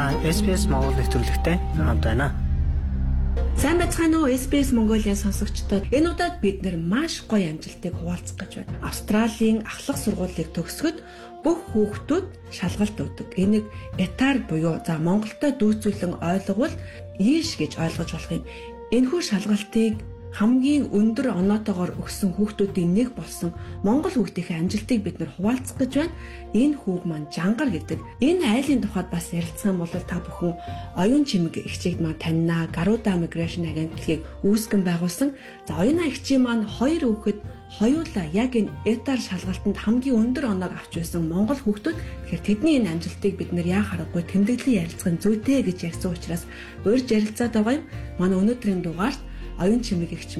Та SBS Монгол нэвтрүүлэгтэй хамт байна. Сайн байцгаана уу SBS Mongolia сонсогчдод. Энэ удаад бид маш гоё амжилтыг хуваалцах гэж байна. Австралийн ахлах сургуулийг төгсгöd бүх хүүхдүүд шалгалт өгдөг. Энийг этар буюу Монголтой дүүцүүлэн ойлговол ийш гэж ойлгож болох юм. Энэхүү шалгалтыг хамгийн өндөр оноотойгоор өгсөн хүүхдүүдийн нэг болсон Монгол хүүхдийнхээ амжилтыг бид хуваалцах гэж байна. Энэ хүүг маань Жангар гэдэг. Энэ айлын тухайд бас ярилцах юм бол та бүхэн оюун чимэг эгчийг маань таньнаа. Garuda Migration агентлагийг үүсгэн байгуулсан. За оюуна эгчийн маань хоёр хүүхэд хоёулаа яг энэ этар шалгалтанд хамгийн өндөр оноог авч байсан Монгол хүүхдүүд. Тэгэхээр тэдний энэ амжилтыг бид яа харахгүй тэмдэглэн ярилцахын зүйтэй гэж ярьсан учраас урьж ярилцаад байгаа юм. Манай өнөөдрийн дугаарт оюун чимэг эгч